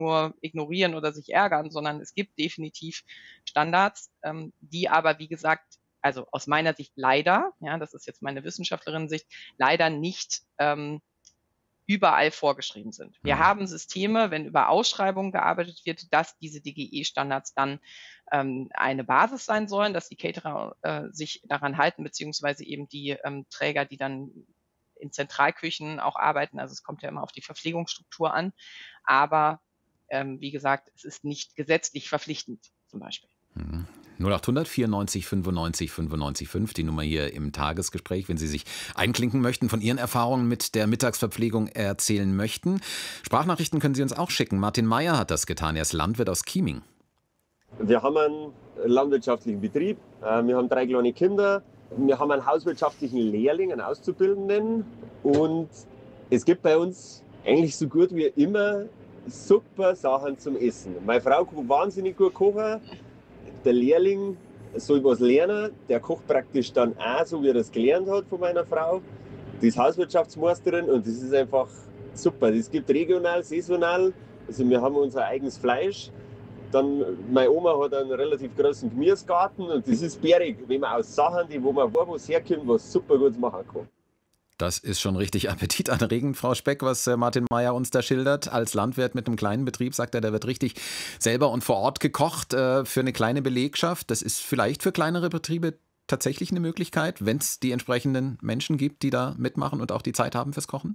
nur ignorieren oder sich ärgern, sondern es gibt definitiv Standards, die aber, wie gesagt, also aus meiner Sicht leider, ja, das ist jetzt meine Wissenschaftlerin-Sicht, leider nicht überall vorgeschrieben sind. Wir haben Systeme, wenn über Ausschreibungen gearbeitet wird, dass diese DGE-Standards dann eine Basis sein sollen, dass die Caterer sich daran halten, beziehungsweise eben die Träger, die dann in Zentralküchen auch arbeiten. Also es kommt ja immer auf die Verpflegungsstruktur an. Aber wie gesagt, es ist nicht gesetzlich verpflichtend zum Beispiel. 0800 94 95 95 5, die Nummer hier im Tagesgespräch, wenn Sie sich einklinken möchten, von Ihren Erfahrungen mit der Mittagsverpflegung erzählen möchten. Sprachnachrichten können Sie uns auch schicken. Martin Meyer hat das getan, er ist Landwirt aus Chieming. Wir haben einen landwirtschaftlichen Betrieb, wir haben 3 kleine Kinder, wir haben einen hauswirtschaftlichen Lehrling, einen Auszubildenden und es gibt bei uns eigentlich so gut wie immer super Sachen zum Essen. Meine Frau kann wahnsinnig gut kochen. Der Lehrling soll was lernen, der kocht praktisch dann auch so, wie er das gelernt hat von meiner Frau. Die ist Hauswirtschaftsmeisterin und das ist einfach super. Es gibt regional, saisonal, also wir haben unser eigenes Fleisch. Dann, meine Oma hat einen relativ großen Gemüsegarten und das ist bärig, wenn man aus Sachen, wo man wo es herkommt, was super gut machen kann. Das ist schon richtig appetitanregend, Frau Speck, was Martin Meyer uns da schildert. Als Landwirt mit einem kleinen Betrieb, sagt er, da wird richtig selber und vor Ort gekocht für eine kleine Belegschaft. Das ist vielleicht für kleinere Betriebe tatsächlich eine Möglichkeit, wenn es die entsprechenden Menschen gibt, die da mitmachen und auch die Zeit haben fürs Kochen?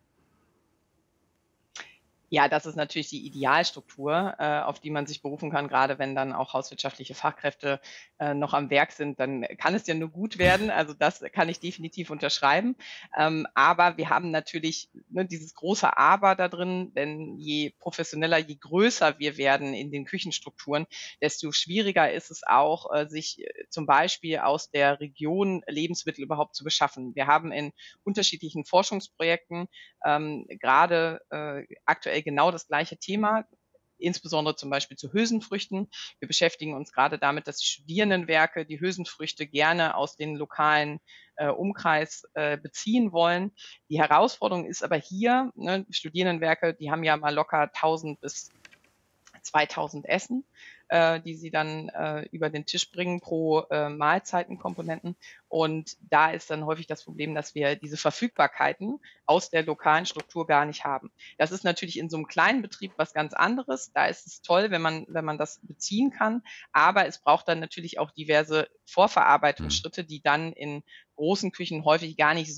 Ja, das ist natürlich die Idealstruktur, auf die man sich berufen kann, gerade wenn dann auch hauswirtschaftliche Fachkräfte noch am Werk sind, dann kann es ja nur gut werden. Also das kann ich definitiv unterschreiben. Aber wir haben natürlich dieses große Aber da drin, denn je professioneller, je größer wir werden in den Küchenstrukturen, desto schwieriger ist es auch, sich zum Beispiel aus der Region Lebensmittel überhaupt zu beschaffen. Wir haben in unterschiedlichen Forschungsprojekten gerade aktuell genau das gleiche Thema, insbesondere zum Beispiel zu Hülsenfrüchten. Wir beschäftigen uns gerade damit, dass die Studierendenwerke die Hülsenfrüchte gerne aus den lokalen Umkreis beziehen wollen. Die Herausforderung ist aber hier, Studierendenwerke, die haben ja mal locker 1000 bis 2000 Essen, die sie dann über den Tisch bringen pro Mahlzeitenkomponenten. Und da ist dann häufig das Problem, dass wir diese Verfügbarkeiten aus der lokalen Struktur gar nicht haben. Das ist natürlich in so einem kleinen Betrieb was ganz anderes. Da ist es toll, wenn man das beziehen kann. Aber es braucht dann natürlich auch diverse Vorverarbeitungsschritte, die dann in großen Küchen häufig gar nicht